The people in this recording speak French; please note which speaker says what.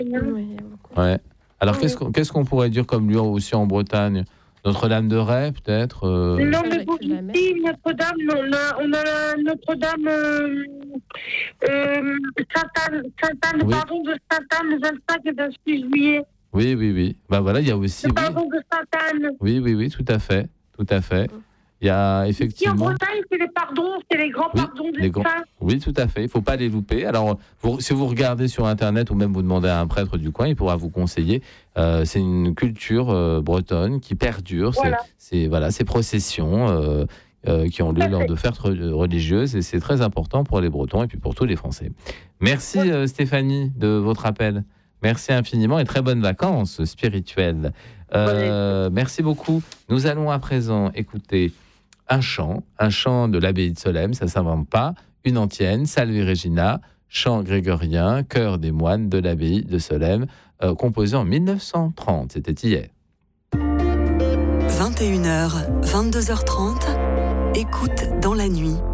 Speaker 1: Oui,
Speaker 2: Ouais. Alors, qu'est-ce qu'on pourrait dire comme lieu aussi en Bretagne? Notre-Dame de Ray, peut-être
Speaker 3: Non, mais vous ici, Notre-Dame, on a Notre-Dame Sainte-Anne,
Speaker 2: Oui.
Speaker 3: pardon, de Sainte-Anne, le 25 et 26 juillet.
Speaker 2: Oui. Ben voilà, il y a aussi.
Speaker 3: Le pardon de Sainte-Anne.
Speaker 2: Oui, tout à fait. Il y a effectivement.
Speaker 3: Ici en Bretagne, c'est les pardons, c'est les grands pardons des saints.
Speaker 2: Oui, tout à fait. Il ne faut pas les louper. Alors, si vous regardez sur Internet ou même vous demandez à un prêtre du coin, il pourra vous conseiller. C'est une culture bretonne qui perdure.
Speaker 3: Voilà.
Speaker 2: Ces processions qui ont lieu lors de fêtes religieuses. Et c'est très important pour les Bretons et puis pour tous les Français. Merci Stéphanie de votre appel. Merci infiniment et très bonnes vacances spirituelles. Merci beaucoup. Nous allons à présent écouter un chant de l'abbaye de Solesmes, ça ne s'invente pas, une antienne, Salve Regina, chant grégorien, chœur des moines de l'abbaye de Solesmes, composé en 1930, c'était hier.
Speaker 4: 21h, 22h30, écoute dans la nuit,